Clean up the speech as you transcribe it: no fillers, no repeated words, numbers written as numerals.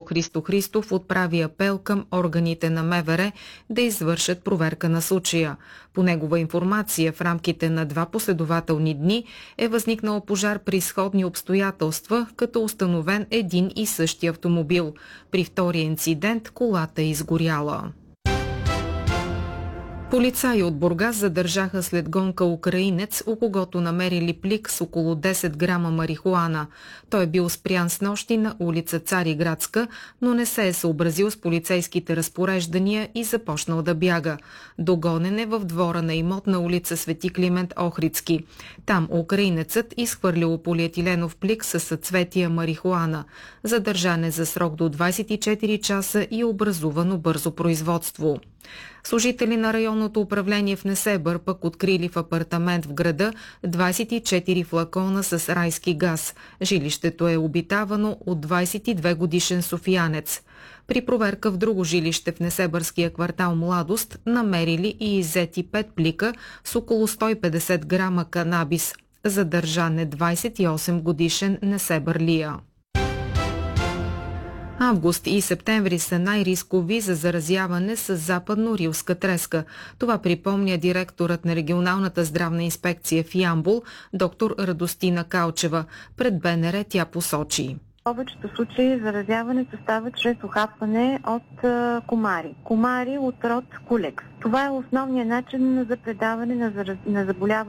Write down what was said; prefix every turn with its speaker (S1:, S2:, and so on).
S1: Христо Христов отправи апел към органите на МВР да извършат проверка на случая. По негова информация, в рамките на 2 последователни дни е възникнал пожар при сходни обстоятелства, като установен един и същи автомобил. При втория инцидент колата е изгоряла. Полицаи от Бургас задържаха след гонка украинец, у когото намерили плик с около 10 грама марихуана. Той е бил спрян снощи на улица Цариградска, но не се е съобразил с полицейските разпореждания и започнал да бяга. Догонен е в двора на имот на улица Свети Климент Охридски. Там украинецът изхвърлил полиетиленов плик със съцветия марихуана. Задържан е за срок до 24 часа и образувано бързо производство. Служители на районното управление в Несебър пък открили в апартамент в града 24 флакона с райски газ. Жилището е обитавано от 22 годишен софиянец. При проверка в друго жилище в Несебърския квартал Младост намерили и иззети 5 плика с около 150 грама канабис. Задържан е 28 годишен несебърлия. Август и септември са най-рискови за заразяване с западно-рилска треска. Това припомня директорът на регионалната здравна инспекция в Ямбол, доктор Радостина Калчева. Пред БНР тя посочи.
S2: В повечето случаи заразяването става чрез ухапване от комари. Комари от род кулекс. Това е основният начин за предаване на заболяване